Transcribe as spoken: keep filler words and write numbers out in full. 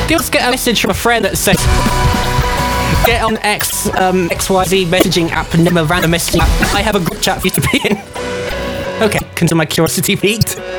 you just get a message from a friend that says, get on X, um, X Y Z messaging app and name a random messaging app. I have a group chat for you to be in. Okay, until my curiosity peaked.